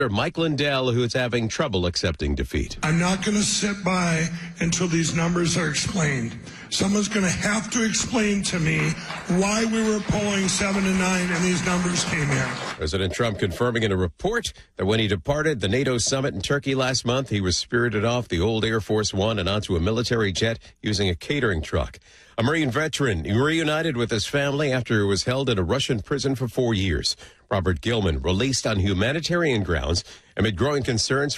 Mike Lindell, who is having trouble accepting defeat. I'm not going to sit by until these numbers are explained. Someone's going to have to explain to me why we were polling 7 to 9 and these numbers came in. President Trump confirming in a report that when he departed the NATO summit in Turkey last month, he was spirited off the old Air Force One and onto a military jet using a catering truck. A Marine veteran reunited with his family after he was held in a Russian prison for 4 years. Robert Gilman released on humanitarian grounds amid growing concerns